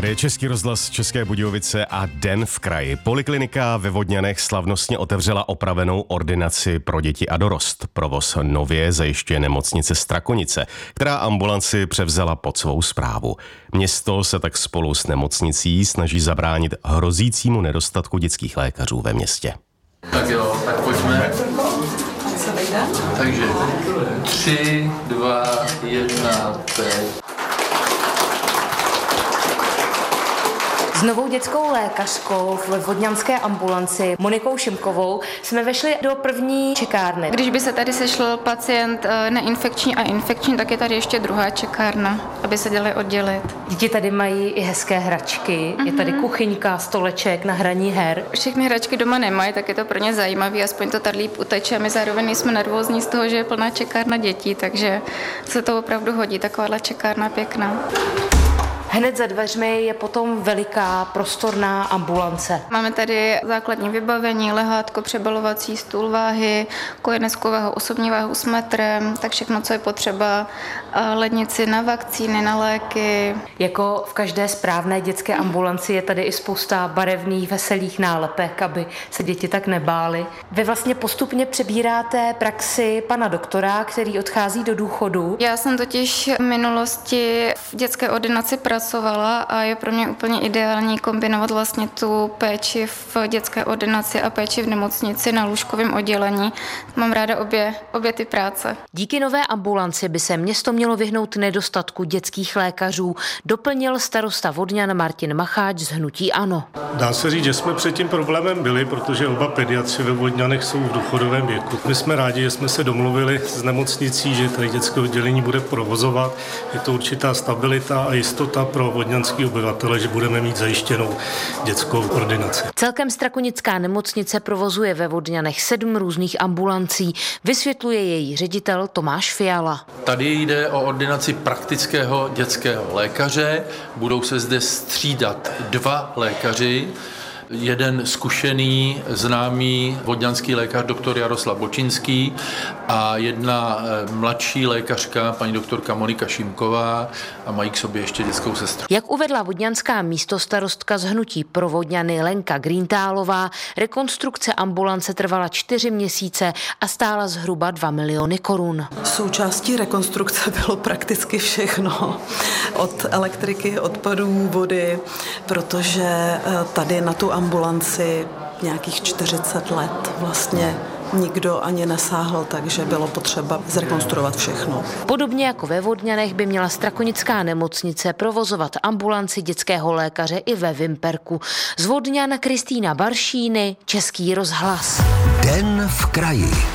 Tady je Český rozhlas České Budějovice a Den v kraji. Poliklinika ve Vodňanech slavnostně otevřela opravenou ordinaci pro děti a dorost. Provoz nově zajišťuje nemocnice Strakonice, která ambulanci převzala pod svou správu. Město se tak spolu s nemocnicí snaží zabránit hrozícímu nedostatku dětských lékařů ve městě. Tak jo, tak pojďme. Takže 3, 2, 1, teď. S novou dětskou lékařkou v vodňanské ambulanci Monikou Šimkovou jsme vešli do první čekárny. Když by se tady sešel pacient neinfekční a infekční, tak je tady ještě druhá čekárna, aby se děli oddělit. Děti tady mají i hezké hračky, je tady kuchyňka, stoleček na hraní her. Všechny hračky doma nemají, tak je to pro ně zajímavé, aspoň to tady líp uteče. A my zároveň nejsme nervózní z toho, že je plná čekárna dětí, takže se to opravdu hodí, takováhle čekárna pěkná. Hned za dveřmi je potom veliká prostorná ambulance. Máme tady základní vybavení, lehátko, přebalovací stůl, váhy, kojeneckového osobní váhu s metrem, tak všechno, co je potřeba, lednici na vakcíny, na léky. Jako v každé správné dětské ambulanci je tady i spousta barevných, veselých nálepek, aby se děti tak nebály. Vy vlastně postupně přebíráte praxi pana doktora, který odchází do důchodu. Já jsem totiž v minulosti v dětské ordinaci pracovala a je pro mě úplně ideální kombinovat vlastně tu péči v dětské ordinaci a péči v nemocnici na lůžkovém oddělení. Mám ráda obě ty práce. Díky nové ambulanci by se město mělo vyhnout nedostatku dětských lékařů, doplnil starosta Vodňan Martin Macháč z hnutí ANO. Dá se říct, že jsme před tím problémem byli, protože oba pediatři ve Vodňanech jsou v důchodovém věku. My jsme rádi, že jsme se domluvili s nemocnicí, že tady dětské oddělení bude provozovat. Je to určitá stabilita a jistota pro vodňanský obyvatele, že budeme mít zajištěnou dětskou ordinaci. Celkem Strakonická nemocnice provozuje ve Vodňanech 7 různých ambulancí, vysvětluje její ředitel Tomáš Fiala. Tady jde o ordinaci praktického dětského lékaře. Budou se zde střídat 2 lékaři. Jeden zkušený, známý vodňanský lékař doktor Jaroslav Bočinský a jedna mladší lékařka, paní doktorka Monika Šimková, a mají k sobě ještě dětskou sestru. Jak uvedla vodňanská místostarostka z hnutí pro Vodňany Lenka Greentálová, rekonstrukce ambulance trvala 4 měsíce a stála zhruba 2 miliony korun. Součástí rekonstrukce bylo prakticky všechno. Od elektriky, odpadů, vody, protože tady na tu ambulanci nějakých 40 let vlastně nikdo ani nesáhl, takže bylo potřeba zrekonstruovat všechno. Podobně jako ve Vodňanech by měla Strakonická nemocnice provozovat ambulanci dětského lékaře i ve Vimperku. Z Vodňan Kristýna Baršíny, Český rozhlas. Den v kraji.